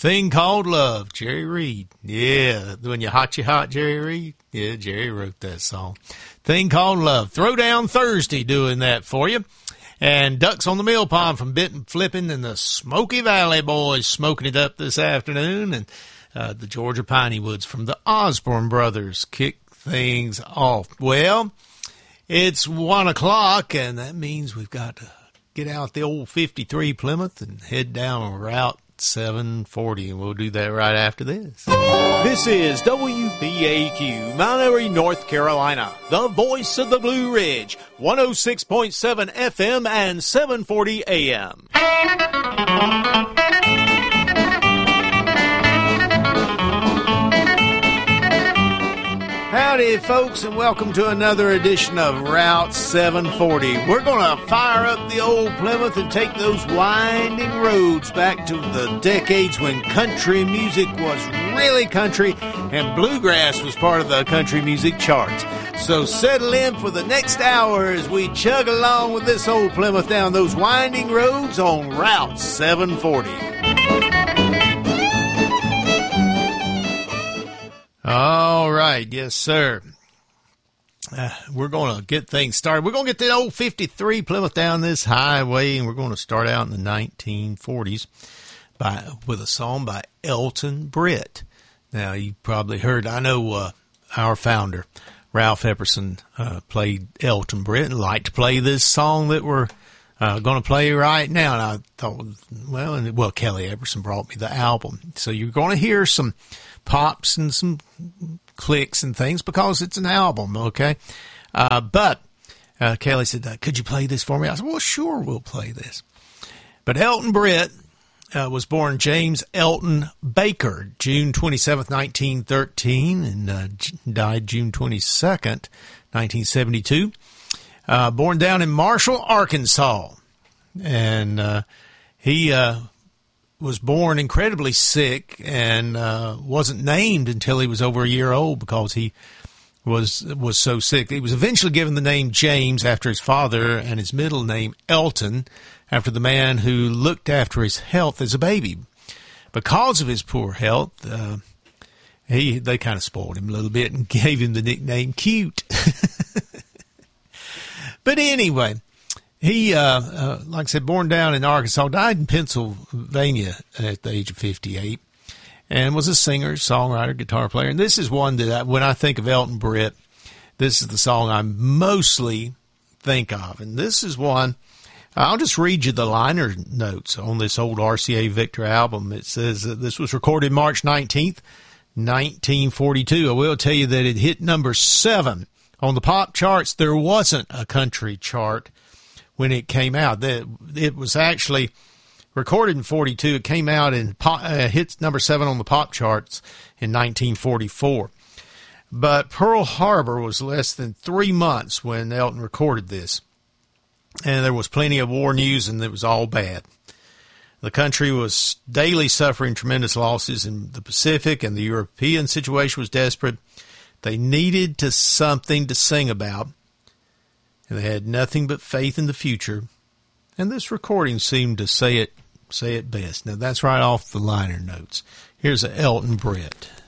Thing Called Love, Jerry Reed. Yeah, when you hot, Jerry Reed. Yeah, Jerry wrote that song. Thing Called Love. Throwdown Thursday doing that for you. And Ducks on the Mill Pond from Benton Flippin' and the Smoky Valley Boys smoking it up this afternoon. And the Georgia Piney Woods from the Osborne Brothers kick things off. Well, it's 1 o'clock, and that means we've got to get out the old 53 Plymouth and head down Route 740, and we'll do that right after this. This is WBAQ, Mount Airy, North Carolina, the voice of the Blue Ridge, 106.7 FM and 740 AM. Howdy, folks, and welcome to another edition of Route 740. We're going to fire up the old Plymouth and take those winding roads back to the decades when country music was really country and bluegrass was part of the country music charts. So settle in for the next hour as we chug along with this old Plymouth down those winding roads on Route 740. All right, yes, sir. We're going to get things started. We're going to get the old 53 Plymouth down this highway, and we're going to start out in the 1940s with a song by Elton Britt. Now, you probably heard, I know our founder, Ralph Epperson, played Elton Britt and liked to play this song that we're going to play right now. And I thought, well, Kelly Epperson brought me the album. So you're going to hear some pops and some clicks and things because it's an album, okay? But Kelly said, could you play this for me? I said, well, sure, we'll play this. But Elton Britt was born James Elton Baker, June 27th, 1913, and died June 22nd, 1972. Born down in Marshall, Arkansas. And he was born incredibly sick and wasn't named until he was over a year old because he was so sick. He was eventually given the name James after his father and his middle name Elton after the man who looked after his health as a baby. Because of his poor health, they kind of spoiled him a little bit and gave him the nickname Cute. But anyway, he, like I said, born down in Arkansas, died in Pennsylvania at the age of 58, and was a singer, songwriter, guitar player. And this is one that when I think of Elton Britt, this is the song I mostly think of. And this is one, I'll just read you the liner notes on this old RCA Victor album. It says that this was recorded March 19th, 1942. I will tell you that it hit number 7 on the pop charts. There wasn't a country chart when it came out. It was actually recorded in 42. It came out and hit number 7 on the pop charts in 1944. But Pearl Harbor was less than 3 months when Elton recorded this. And there was plenty of war news, and it was all bad. The country was daily suffering tremendous losses in the Pacific, and the European situation was desperate. They needed something to sing about, and they had nothing but faith in the future. And this recording seemed to say it best. Now, that's right off the liner notes. Here's Elton Britt.